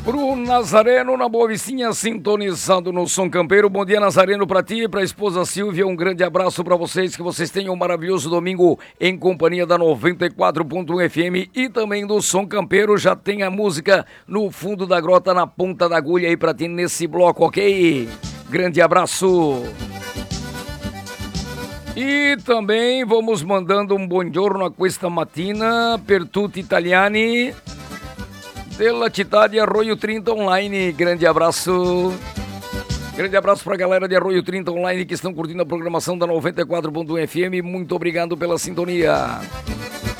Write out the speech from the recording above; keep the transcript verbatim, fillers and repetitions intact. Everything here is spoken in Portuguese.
Pro Nazareno, na Boa Vicinha, sintonizado no Som Campeiro. Bom dia, Nazareno, pra ti e pra esposa Silvia. Um grande abraço pra vocês, que vocês tenham um maravilhoso domingo em companhia da noventa e quatro ponto um F M e também do Som Campeiro. Já tem a música no fundo da grota, na ponta da agulha aí pra ti nesse bloco, ok? Grande abraço. E também vamos mandando um buongiorno a questa mattina per tutti italiani della città di Arroio trinta Online. Grande abraço. Grande abraço pra galera de Arroio trinta Online que estão curtindo a programação da noventa e quatro ponto um F M. Muito obrigado pela sintonia.